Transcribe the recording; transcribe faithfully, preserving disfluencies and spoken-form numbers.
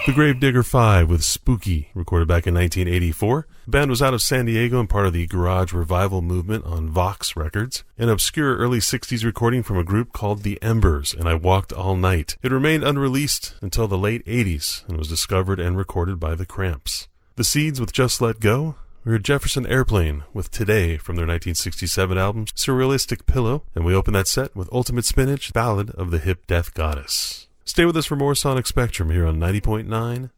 The Gravedigger Five with Spooky, recorded back in nineteen eighty-four. The band was out of San Diego and part of the garage revival movement on Vox Records. An obscure early sixties recording from a group called The Embers, and I Walked All Night. It remained unreleased until the late eighties and was discovered and recorded by The Cramps. The Seeds with Just Let Go. We heard Jefferson Airplane with Today from their nineteen sixty-seven album Surrealistic Pillow, and we open that set with Ultimate Spinach, Ballad of the Hip Death Goddess. Stay with us for more Sonic Spectrum here on ninety point nine